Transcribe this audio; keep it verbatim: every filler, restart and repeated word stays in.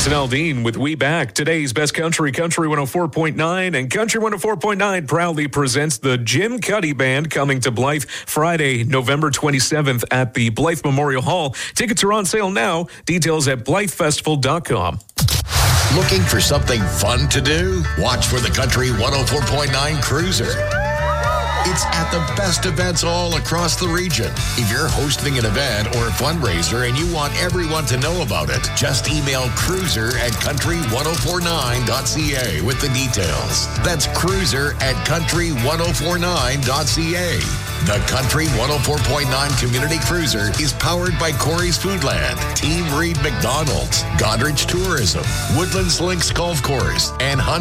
Jason Aldean with We Back. Today's Best Country, Country one oh four point nine, and Country one oh four point nine proudly presents the Jim Cuddy Band coming to Blythe Friday, November twenty-seventh at the Blythe Memorial Hall. Tickets are on sale now. Details at blythe festival dot com. Looking for something fun to do? Watch for the Country one oh four point nine Cruiser. It's at the best events all across the region. If you're hosting an event or a fundraiser and you want everyone to know about it, just email cruiser at country one oh four nine dot c a with the details. That's cruiser at country one oh four nine dot c a. The Country one oh four point nine Community Cruiser is powered by Corey's Foodland, Team Reed McDonald's, Godrich Tourism, Woodlands Links Golf Course, and Hunt